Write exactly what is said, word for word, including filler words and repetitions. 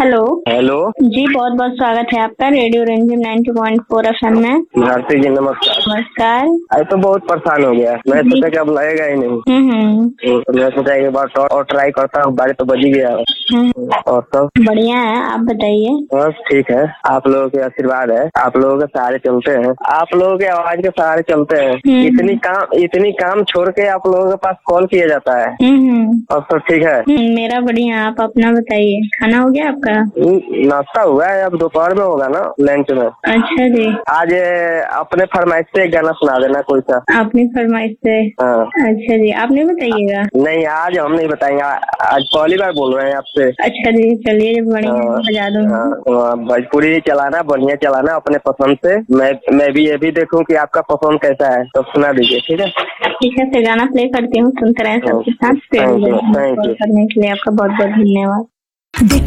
Hello hello जी, बहुत बहुत स्वागत है आपका radio Ranjan ninety point four FM में। भारती जी नमस्कार। नमस्कार। आज तो बहुत परेशान हो गया, मैं सोचा कि अब लगेगा ही नहीं। हम्म तो मैं सोचा एक बार और, और ट्राई करता हूँ, बारी तो बज ही गया। हम्म, और सब बढ़िया है, आप बताइए। बस ठीक है, आप लोगों के आशीर्वाद है, आप लोगों के सहारे चलते हैं, आप लोगों के आवाज के सहारे चलते हैं। हम्म। इतनी काम इतनी काम छोड़ के आप लोगों के पास कॉल किया जाता है। हम्म और सब ठीक है। हम्म, मेरा बढ़िया, आप अपना बताइए। खाना हो गया आपका? नाश्ता हुआ है, अब दोपहर में होगा ना, लंच में। अच्छा जी। आज अपने फरमाइश से एक गाना सुना देना कोई सा। आपने फरमाइश से? हाँ। अच्छा जी, आपने बताइएगा। नहीं, आज हम नहीं बताएंगे, आज पहली बार बोल रहे हैं आपसे। अच्छा जी, चलिए बढ़िया, बजा दूंगी। भोजपुरी चलाना, बढ़िया चलाना अपने पसंद से। मैं मैं भी ये भी देखूं कि आपका पसंद कैसा है, तो सुना दीजिए। ठीक है ठीक है, फिर गाना प्ले करती हूँ, सुनते रहे सबके साथ। Thank you thank call you. करने के लिए आपका बहुत बहुत धन्यवाद।